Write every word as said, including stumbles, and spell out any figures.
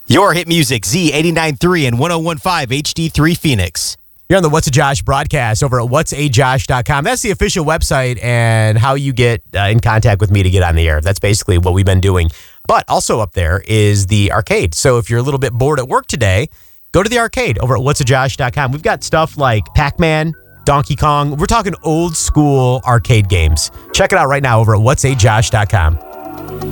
Your hit music, Z eighty-nine point three and one oh one point five H D three Phoenix. You're on the What's a Josh broadcast over at whats a josh dot com. That's the official website and how you get uh, in contact with me to get on the air. That's basically what we've been doing. But also up there is the arcade. So if you're a little bit bored at work today, go to the arcade over at whats a josh dot com. We've got stuff like Pac-Man, Donkey Kong. We're talking old school arcade games. Check it out right now over at whats a josh dot com.